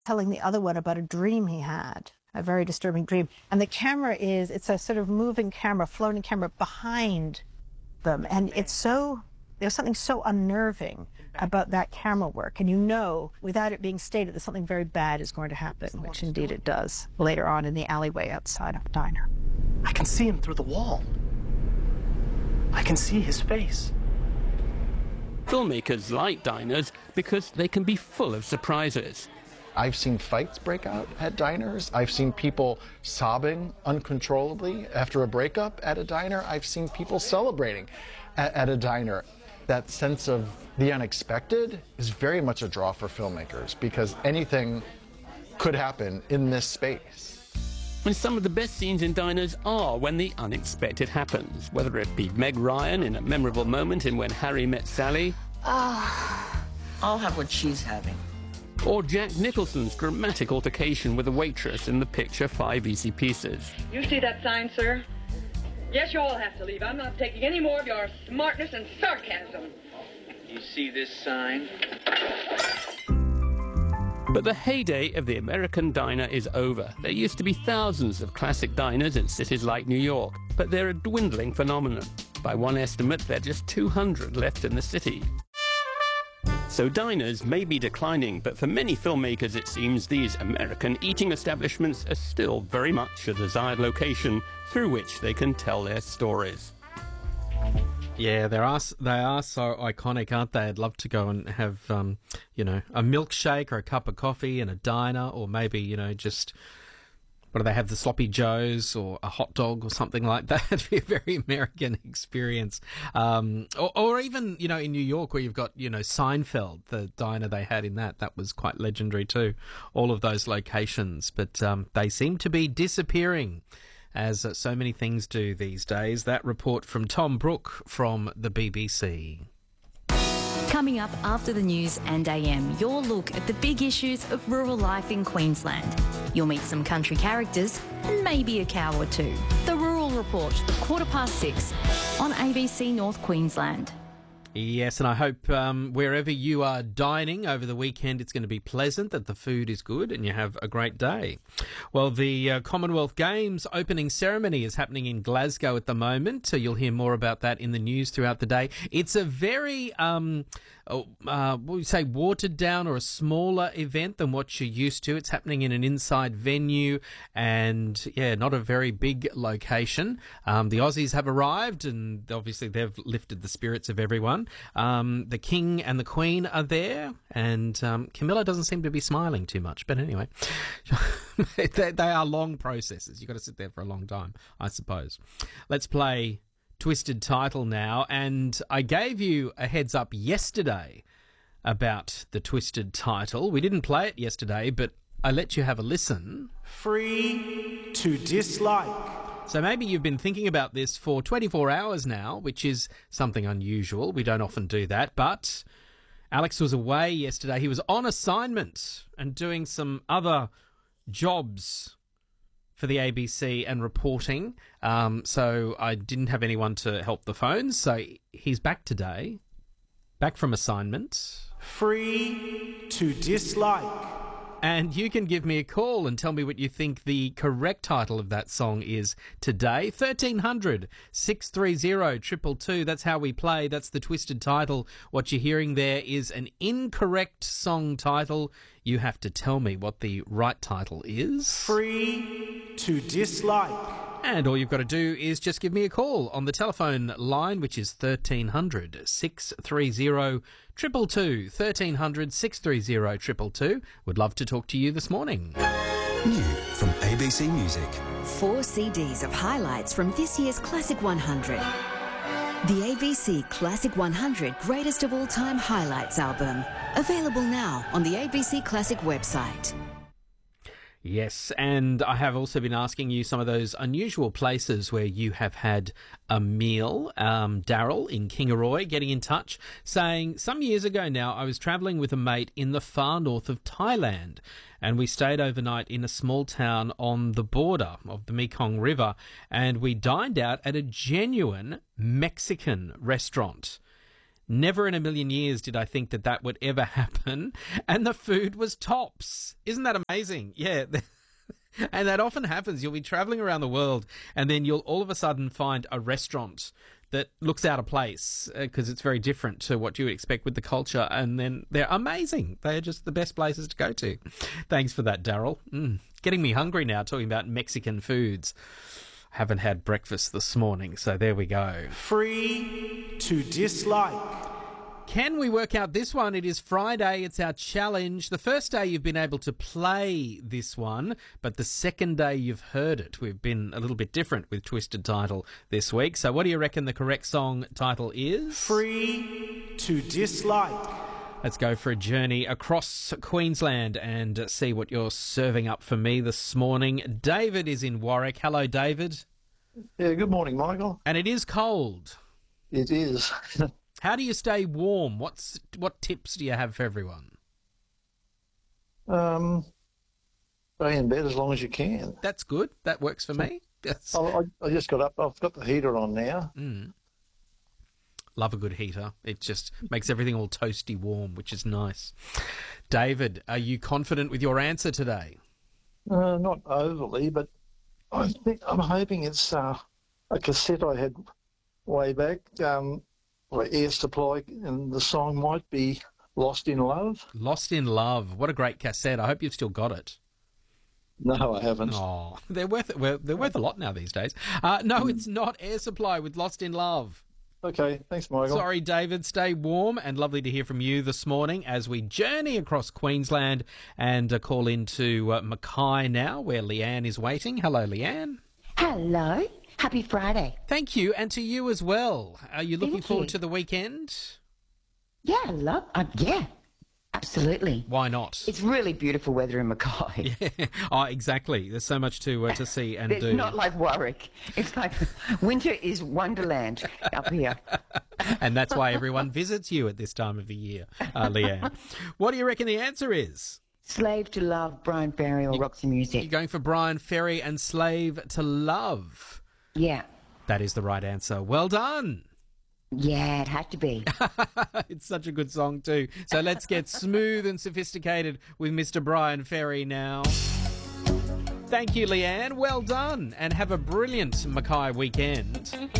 telling the other one about a dream he had, a very disturbing dream. And the camera it's a sort of moving camera, floating camera behind them. And there's something so unnerving about that camera work. And you know, without it being stated, that something very bad is going to happen, which indeed it does later on in the alleyway outside of the diner. I can see him through the wall. I can see his face. Filmmakers like diners because they can be full of surprises. I've seen fights break out at diners. I've seen people sobbing uncontrollably after a breakup at a diner. I've seen people celebrating at a diner. That sense of the unexpected is very much a draw for filmmakers because anything could happen in this space. And some of the best scenes in diners are when the unexpected happens, whether it be Meg Ryan in a memorable moment in When Harry Met Sally. I'll have what she's having. Or Jack Nicholson's dramatic altercation with a waitress in the picture 5 Easy Pieces. You see that sign, sir? Yes, you all have to leave. I'm not taking any more of your smartness and sarcasm. You see this sign? But the heyday of the American diner is over. There used to be thousands of classic diners in cities like New York, but they're a dwindling phenomenon. By one estimate, there are just 200 left in the city. So diners may be declining, but for many filmmakers it seems these American eating establishments are still very much a desired location through which they can tell their stories. Yeah, they are so iconic, aren't they? I'd love to go and have, a milkshake or a cup of coffee in a diner, or maybe, just... What do they have, the Sloppy Joes or a hot dog or something like that? It'd be a very American experience. Or even, in New York where you've got, Seinfeld, the diner they had in that was quite legendary too. All of those locations. But they seem to be disappearing, as so many things do these days. That report from Tom Brooke from the BBC. Coming up after the news and AM, your look at the big issues of rural life in Queensland. You'll meet some country characters and maybe a cow or two. The Rural Report, 6:15 on ABC North Queensland. Yes, and I hope wherever you are dining over the weekend, it's going to be pleasant, that the food is good and you have a great day. Well, the Commonwealth Games opening ceremony is happening in Glasgow at the moment, so you'll hear more about that in the news throughout the day. It's a very, watered down or a smaller event than what you're used to. It's happening in an inside venue and, not a very big location. The Aussies have arrived and obviously they've lifted the spirits of everyone. The King and the Queen are there, and Camilla doesn't seem to be smiling too much. But anyway, they are long processes. You've got to sit there for a long time, I suppose. Let's play Twisted Title now. And I gave you a heads up yesterday about the Twisted Title. We didn't play it yesterday, but I let you have a listen. Free to dislike. So maybe you've been thinking about this for 24 hours now, which is something unusual. We don't often do that. But Alex was away yesterday. He was on assignment and doing some other jobs for the ABC and reporting. So I didn't have anyone to help the phones. So he's back today, back from assignment. Free to dislike. And you can give me a call and tell me what you think the correct title of that song is today. 1300 630 222. That's how we play. That's the Twisted Title. What you're hearing there is an incorrect song title. You have to tell me what the right title is. Free to dislike. And all you've got to do is just give me a call on the telephone line, which is 1300 630 222. 1300 630 222. Would love to talk to you this morning. New from ABC Music. 4 CDs of highlights from this year's Classic 100. The ABC Classic 100 Greatest of All Time Highlights album. Available now on the ABC Classic website. Yes, and I have also been asking you some of those unusual places where you have had a meal. Daryl in Kingaroy getting in touch, saying, some years ago now, I was travelling with a mate in the far north of Thailand, and we stayed overnight in a small town on the border of the Mekong River, and we dined out at a genuine Mexican restaurant. Never in a million years did I think that that would ever happen. And the food was tops. Isn't that amazing? Yeah. And that often happens. You'll be travelling around the world and then you'll all of a sudden find a restaurant that looks out of place because it's very different to what you would expect with the culture. And then they're amazing. They're just the best places to go to. Thanks for that, Daryl. Getting me hungry now talking about Mexican foods. Haven't had breakfast this morning, so there we go. Free to dislike. Can we work out this one? It is Friday. It's our challenge. The first day you've been able to play this one, but the second day you've heard it. We've been a little bit different with Twisted Title this week. So what do you reckon the correct song title is? Free to dislike. Let's go for a journey across Queensland and see what you're serving up for me this morning. David is in Warwick. Hello, David. Yeah, good morning, Michael. And it is cold. It is. How do you stay warm? What tips do you have for everyone? Stay in bed as long as you can. That's good. That works for me. Yes. I just got up. I've got the heater on now. Love a good heater. It just makes everything all toasty warm, which is nice. David, are you confident with your answer today? Not overly, but I'm hoping it's a cassette I had way back. Air Supply, and the song might be Lost in Love. Lost in Love. What a great cassette. I hope you've still got it. No, I haven't. Oh, they're worth a lot now these days. No, it's not Air Supply with Lost in Love. Okay, thanks, Michael. Sorry, David. Stay warm and lovely to hear from you this morning as we journey across Queensland and call into Mackay now, where Leanne is waiting. Hello, Leanne. Hello. Happy Friday. Thank you, and to you as well. Are you looking forward to the weekend? Yeah, yeah, absolutely. Why not? It's really beautiful weather in Mackay. Yeah. Oh, exactly. There's so much to see and do. It's not like Warwick. It's like winter is Wonderland up here. And that's why everyone visits you at this time of the year, Leanne. What do you reckon the answer is? Slave to Love, Brian Ferry or Roxy Music. You're going for Brian Ferry and Slave to Love. Yeah. That is the right answer. Well done. Yeah, it had to be. It's such a good song too. So let's get smooth and sophisticated with Mr. Brian Ferry now. Thank you, Leanne. Well done. And have a brilliant Mackay weekend.